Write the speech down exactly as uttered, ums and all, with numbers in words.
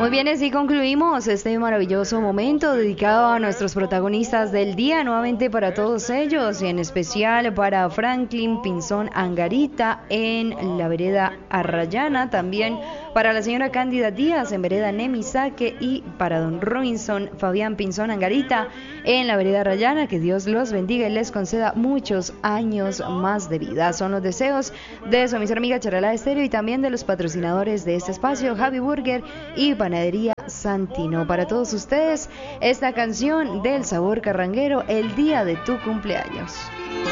Muy bien, así concluimos este maravilloso momento dedicado a nuestros protagonistas del día, nuevamente para todos ellos y en especial para Franklin Pinzón Angarita en la vereda Arrayana, también para la señora Cándida Díaz en vereda Nemisaque y para don Robinson Fabián Pinzón Angarita en la vereda Arrayana. Que Dios los bendiga y les conceda muchos años más de vida. Son los deseos de su emisora amiga Charalá Estéreo y también de los patrocinadores de este espacio, Javi Burger y Panadería Santino. Para todos ustedes, esta canción del sabor carranguero, el día de tu cumpleaños.